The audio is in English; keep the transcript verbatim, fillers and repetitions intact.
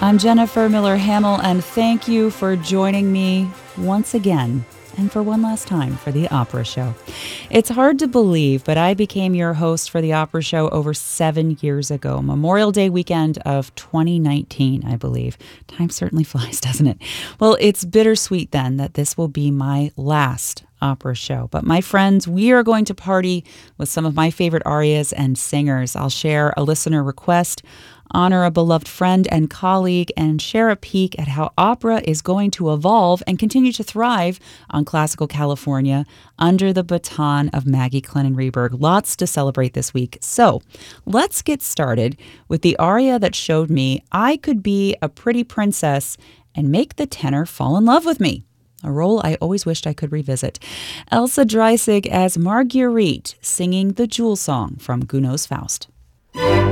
I'm Jennifer Miller Hamill, and thank you for joining me once again and for one last time for the Opera Show. It's hard to believe, but I became your host for the Opera Show over seven years ago, Memorial Day weekend of twenty nineteen, I believe. Time certainly flies, doesn't it? Well, it's bittersweet then that this will be my last opera show. But my friends, we are going to party with some of my favorite arias and singers. I'll share a listener request, honor a beloved friend and colleague, and share a peek at how opera is going to evolve and continue to thrive on classical California under the baton of Maggie Clennon-Reberg. Lots to celebrate this week. So let's get started with the aria that showed me I could be a pretty princess and make the tenor fall in love with me. A role I always wished I could revisit. Elsa Dreisig as Marguerite, singing the Jewel Song from Gounod's Faust.